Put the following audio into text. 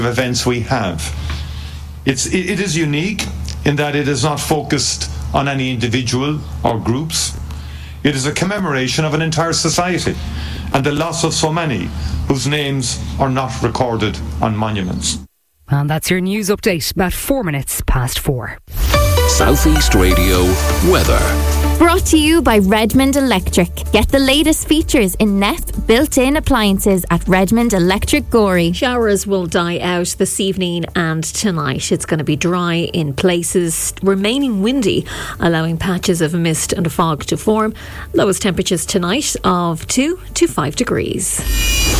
events we have. It is unique in that it is not focused on any individual or groups. It is a commemoration of an entire society and the loss of so many whose names are not recorded on monuments. And that's your news update, about 4 minutes past 4. South East Radio weather. Brought to you by Redmond Electric. Get the latest features in Neff built-in appliances at Redmond Electric Gorey. Showers will die out this evening and tonight. It's going to be dry in places, remaining windy, allowing patches of mist and fog to form. Lowest temperatures tonight of 2 to 5 degrees.